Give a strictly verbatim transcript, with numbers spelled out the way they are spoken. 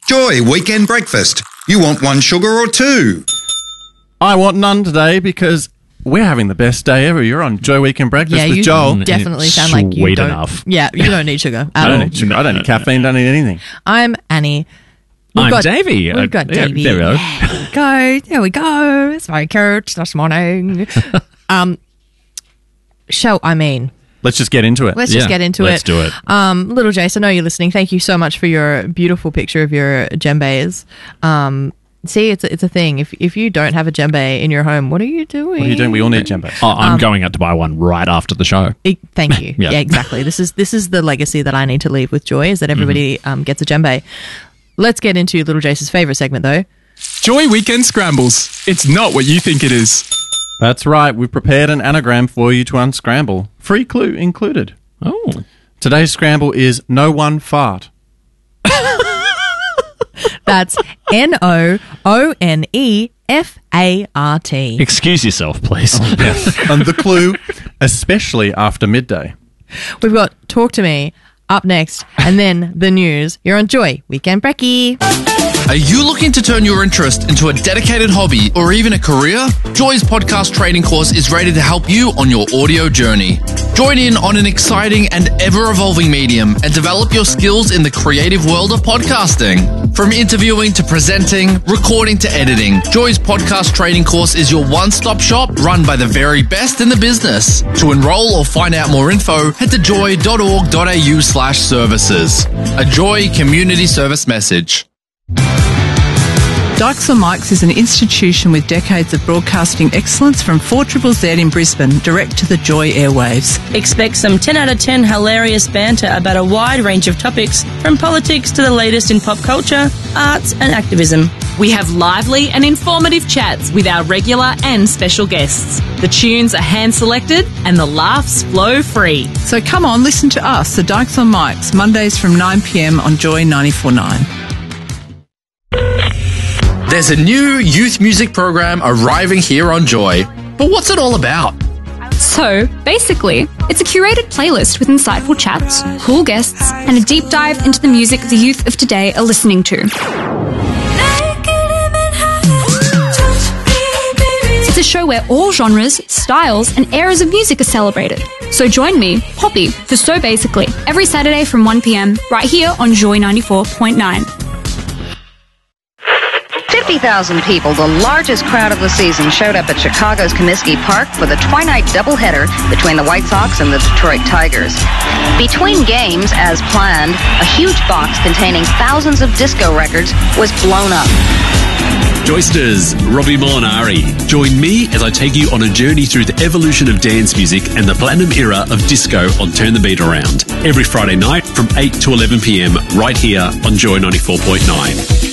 Joy Weekend Breakfast. You want one sugar or two? I want none today because we're having the best day ever. You're on Joy Weekend Breakfast yeah, with you Joel. definitely sound like you Sweet don't. enough. Yeah, you don't need sugar I at don't all. need sugar. I don't need caffeine. Don't need anything. I'm Annie. We've I'm got, Davey. We've got Uh, yeah, Davey. there we go. Yeah, there we go. There we go. It's very cute this morning. um, shall I mean? Let's just get into it. Let's Yeah, just get into let's it. do it. Um, little Jace, I know you're listening. Thank you so much for your beautiful picture of your djembes. Um, see, it's a, it's a thing. If if you don't have a djembe in your home, what are you doing? What are you doing? We all need djembes. Oh, I'm going out to buy one right after the show. E- Thank you. Yeah. yeah. exactly. This is this is the legacy that I need to leave with Joy, is that everybody um, gets a djembe. Let's get into Little Jace's favourite segment, though. Joy Weekend Scrambles. It's not what you think it is. That's right. We've prepared an anagram for you to unscramble. Free clue included. Oh. Today's scramble is no one fart. That's N O O N E F A R T. Excuse yourself, please. And the clue, especially after midday. We've got Talk to Me up next, and then the news. You're on Joy Weekend Brekkie. Are you looking to turn your interest into a dedicated hobby or even a career? Joy's podcast training course is ready to help you on your audio journey. Join in on an exciting and ever-evolving medium and develop your skills in the creative world of podcasting. From interviewing to presenting, recording to editing, Joy's podcast training course is your one-stop shop run by the very best in the business. To enroll or find out more info, head to joy.org.au slash services. A Joy community service message. Dykes on Mics is an institution with decades of broadcasting excellence from four Z Z Z in Brisbane, direct to the Joy airwaves. Expect some ten out of ten hilarious banter about a wide range of topics, from politics to the latest in pop culture, arts and activism. We have lively and informative chats with our regular and special guests. The tunes are hand-selected and the laughs flow free. So come on, listen to us, the Dykes on Mics, Mondays from nine p m on Joy ninety-four point nine. There's a new youth music program arriving here on Joy. But what's it all about? So, basically, it's a curated playlist with insightful chats, cool guests, and a deep dive into the music the youth of today are listening to. It's a show where all genres, styles, and eras of music are celebrated. So join me, Poppy, for So Basically, every Saturday from one p m, right here on Joy ninety-four point nine. fifty thousand people, the largest crowd of the season, showed up at Chicago's Comiskey Park for the twilight doubleheader between the White Sox and the Detroit Tigers. Between games, as planned, a huge box containing thousands of disco records was blown up. Joysters, Robbie Molinari. Join me as I take you on a journey through the evolution of dance music and the platinum era of disco on Turn the Beat Around. Every Friday night from eight to eleven p m right here on Joy ninety-four point nine.